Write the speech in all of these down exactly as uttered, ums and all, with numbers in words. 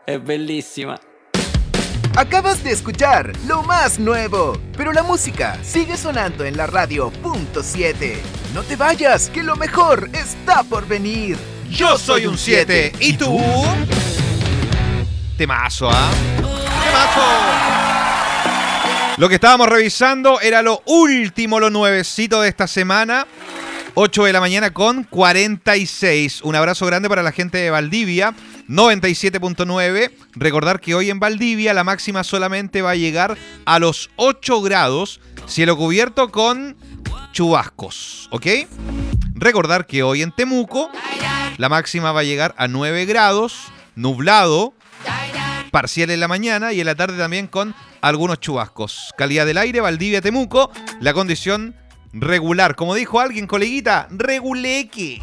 Es bellísima. Acabas de escuchar lo más nuevo, pero la música sigue sonando en la radio punto siete. No te vayas, que lo mejor está por venir. Yo soy un siete. ¿Y tú? Temazo, ¿ah? Temazo. Lo que estábamos revisando era lo último, lo nuevecito de esta semana. ocho de la mañana con cuarenta y seis. Un abrazo grande para la gente de Valdivia. noventa y siete punto nueve. Recordar que hoy en Valdivia la máxima solamente va a llegar a los ocho grados. Cielo cubierto con chubascos. ¿Ok? Recordar que hoy en Temuco la máxima va a llegar a nueve grados. Nublado. Parcial en la mañana y en la tarde también con algunos chubascos. Calidad del aire, Valdivia, Temuco. La condición regular. Como dijo alguien, coleguita, reguleque.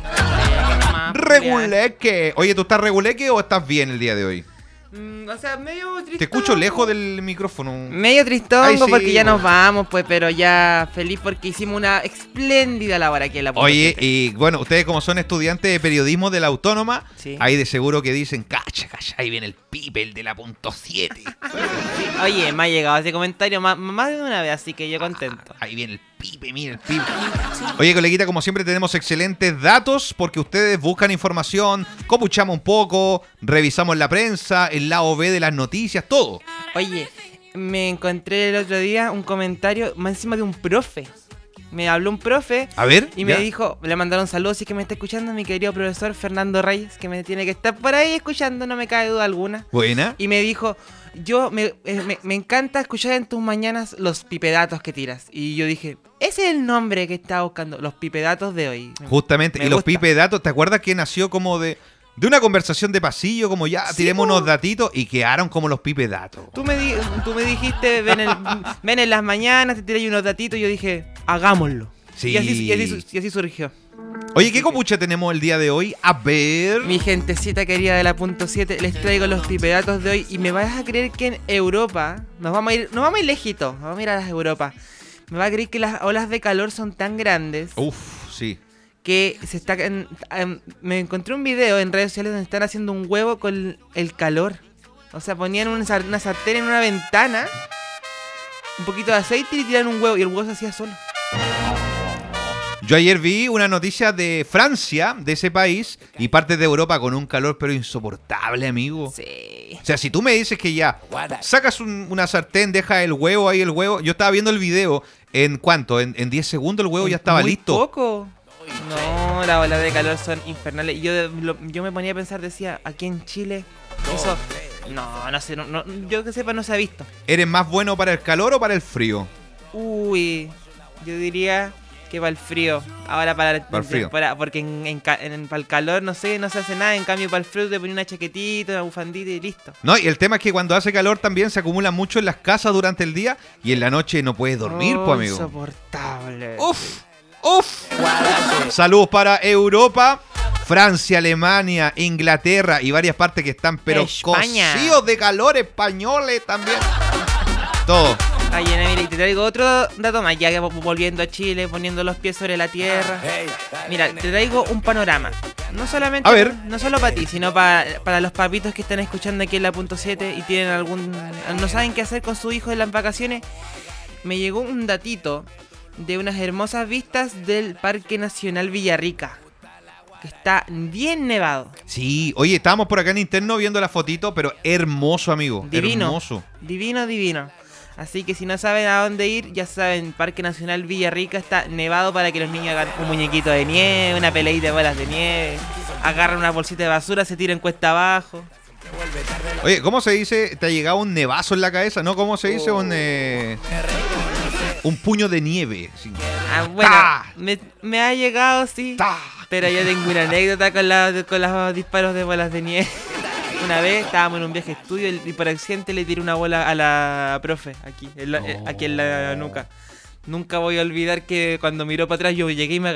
Reguleque. Oye, ¿tú estás reguleque o estás bien el día de hoy? Mm, o sea, medio tristongo. Te escucho lejos del micrófono. Medio tristongo. Ay, sí, porque ya bueno. nos vamos, pues, pero ya feliz porque hicimos una espléndida labor aquí en la punto Oye, siete. y bueno, ustedes como son estudiantes de periodismo de la Autónoma, Sí. ahí de seguro que dicen, cacha, cacha, ahí viene el pipe, el de la punto siete. Sí, oye, me ha llegado ese comentario más, más de una vez, así que yo contento. Ahí viene el pipe, mira el pipe. Oye, coleguita, como siempre tenemos excelentes datos porque ustedes buscan información, copuchamos un poco, revisamos la prensa, el lado B de las noticias, todo. Oye, me encontré el otro día un comentario más encima de un profe. Me habló un profe A ver, y me ya. dijo, le mandaron saludos, así que me está escuchando mi querido profesor Fernando Reyes, que me tiene que estar por ahí escuchando, no me cabe duda alguna. Buena. Y me dijo, yo me, eh, me, me encanta escuchar en tus mañanas los pipedatos que tiras. Y yo dije, ese es el nombre que estaba buscando, los pipedatos de hoy. Justamente, Me y los gusta. pipe datos, ¿te acuerdas que nació como de, de una conversación de pasillo, como ya, Sí, tiremos po. unos datitos y quedaron como los pipe datos? Tú me, di- tú me dijiste, ven, el- ven en las mañanas, te tiré unos datitos, y yo dije, hagámoslo. Sí. Y así, y así su- y así surgió. Oye, ¿qué copucha tenemos el día de hoy? A ver. Mi gentecita querida de la punto siete, les traigo los pipedatos de hoy. Y me vas a creer que en Europa, nos vamos a ir, nos vamos a ir lejito, vamos a ir a las Europa. Me va a creer que las olas de calor son tan grandes Uf, sí. que se está en- em, me encontré un video en redes sociales donde están haciendo un huevo con el calor. O sea, ponían una, sar- una sartén en una ventana, un poquito de aceite y tiraron un huevo y el huevo se hacía solo. Yo ayer vi una noticia de Francia, de ese país, y partes de Europa con un calor pero insoportable, amigo. Sí. O sea, si tú me dices que ya sacas un- una sartén, dejas el huevo ahí, el huevo. Yo estaba viendo el video, ¿en cuánto? En, en diez segundos el huevo ya estaba Muy listo. poco. No, las olas de calor son infernales. Y yo, de- lo- yo me ponía a pensar, decía, aquí en Chile, eso. No, no sé, no, no- yo que sepa, no se ha visto. ¿Eres más bueno para el calor o para el frío? Uy, yo diría que para el frío. Ahora para, Para el frío. para- porque en, en ca- en- para el calor no sé, no se hace nada. En cambio para el frío te pones una chaquetita, una bufandita y listo. No, y el tema es que cuando hace calor también se acumula mucho en las casas durante el día y en la noche no puedes dormir, Oh, pues, amigo. Insoportable. Uf, uf. Saludos para Europa, Francia, Alemania, Inglaterra y varias partes que están pero España. cocidos de calor, españoles también. Todo. Ay, Ana, mira, y te traigo otro dato más, ya que volviendo a Chile, poniendo los pies sobre la tierra. Mira, te traigo un panorama. No solamente, A ver. no solo para ti, sino para, para los papitos que están escuchando aquí en la punto siete y tienen algún, no saben qué hacer con su hijo en las vacaciones. Me llegó un datito de unas hermosas vistas del Parque Nacional Villarrica, que está bien nevado. Sí, oye, estábamos por acá en interno viendo la fotito, pero hermoso, amigo. Divino. Hermoso. Divino, divino. Así que si no saben a dónde ir, ya saben, Parque Nacional Villarrica está nevado para que los niños hagan un muñequito de nieve, una peleita de bolas de nieve, agarran una bolsita de basura, se tiran cuesta abajo. Oye, ¿cómo se dice? ¿Te ha llegado un nevazo en la cabeza? ¿No? ¿Cómo se dice? Un, eh, un puño de nieve. Sí. Ah, bueno, ¡Ta! me, me ha llegado, sí, ¡Ta! pero yo tengo una anécdota con, la, con los disparos de bolas de nieve. Una vez estábamos en un viaje de estudio y por accidente le tiré una bola a la profe, aquí, en la, No. eh, aquí en la nuca. Nunca voy a olvidar que cuando miró para atrás yo llegué y me